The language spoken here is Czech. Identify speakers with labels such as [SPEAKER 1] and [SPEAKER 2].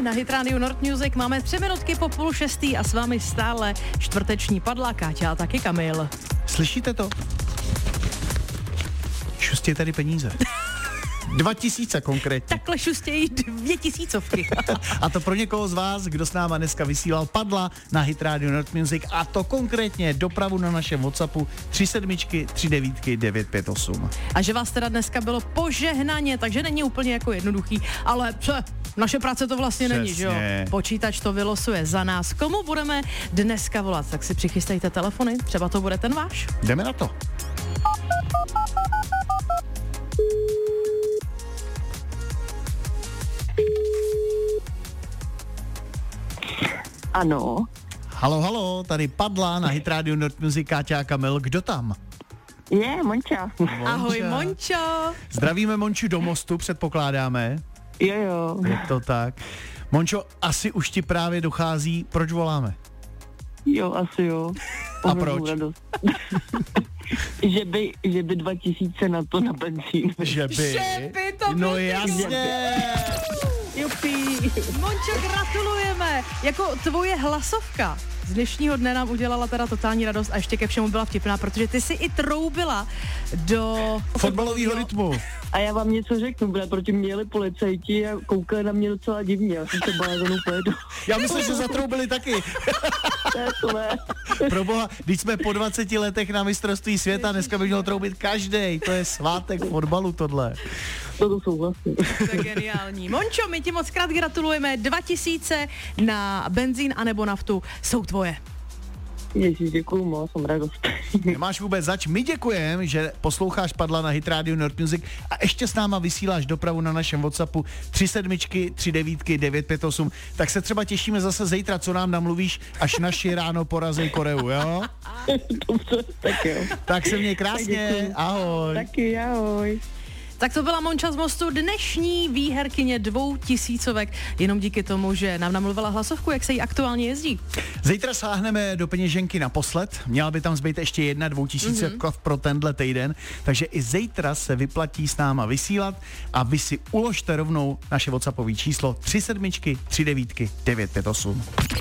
[SPEAKER 1] na Hit Radio Nord Music. Máme 3 minutky po 5:30 a s vámi stále čtvrteční Padla, Káťa a taky Kamil.
[SPEAKER 2] Slyšíte to? Šustě tady peníze. 2000 konkrétně.
[SPEAKER 1] Takhle šustějí 2000.
[SPEAKER 2] A to pro někoho z vás, kdo s náma dneska vysílal, Padla na Hit Radio Nord Music, a to konkrétně dopravu na našem WhatsAppu 37 39 958.
[SPEAKER 1] A že vás teda dneska bylo požehnaně, takže není úplně jako jednoduchý, ale naše práce to vlastně není, že jo? Počítač to vylosuje za nás. Komu budeme dneska volat? Tak si přichystejte telefony, třeba to bude ten váš.
[SPEAKER 2] Jdeme na to.
[SPEAKER 3] Ano.
[SPEAKER 2] Halo, tady Padla na Hit Radio Nord Music, Káťa a Kamil. Kdo tam?
[SPEAKER 3] Je, Monča.
[SPEAKER 1] Ahoj, Mončo.
[SPEAKER 2] Zdravíme Monču do Mostu, předpokládáme.
[SPEAKER 3] Jo.
[SPEAKER 2] Je to tak. Mončo, asi už ti právě dochází, proč voláme?
[SPEAKER 3] Jo, asi jo.
[SPEAKER 2] A proč?
[SPEAKER 3] že by 2000 na to na benzín.
[SPEAKER 1] Že by to
[SPEAKER 2] no
[SPEAKER 1] bylo
[SPEAKER 2] jasně.
[SPEAKER 1] Jupi. Mončo, gratulujeme. Jako tvoje hlasovka z dnešního dne nám udělala teda totální radost a ještě ke všemu byla vtipná, protože ty si i troubila do
[SPEAKER 2] fotbalového rytmu.
[SPEAKER 3] A já vám něco řeknu, protože proti mě jeli policajti a koukali na mě docela divně. Já jsem se bála, že pojedu.
[SPEAKER 2] Já myslím, že zatroubili taky.
[SPEAKER 3] To ne.
[SPEAKER 2] Proboha, když jsme po 20 letech na mistrovství světa, dneska by měl troubit každej. To je svátek fotbalu tohle.
[SPEAKER 3] To souhlasím.
[SPEAKER 1] To je geniální. Mončo, my ti moc krát gratulujeme. 2000 na benzín anebo naftu jsou tvoje.
[SPEAKER 3] Ježíš, děkuju moc, jsem radost.
[SPEAKER 2] Nemáš vůbec zač. My děkujeme, že posloucháš Padla na Hit Radio Nord Music a ještě s náma vysíláš dopravu na našem WhatsAppu 37 39 958. Tak se třeba těšíme zase zítra, co nám namluvíš, až naši ráno porazí Koreu, jo?
[SPEAKER 3] Dobře, tak jo.
[SPEAKER 2] Tak se měj krásně, ahoj.
[SPEAKER 3] Taky, ahoj.
[SPEAKER 1] Tak to byla Monča z Mostu, dnešní výherkyně 2000, jenom díky tomu, že nám namluvila hlasovku, jak se jí aktuálně jezdí.
[SPEAKER 2] Zítra sáhneme do peněženky naposled, měla by tam zbýt ještě 1 2000 pro tenhle týden, takže i zítra se vyplatí s náma vysílat a vy si uložte rovnou naše WhatsAppové číslo 37 39 958.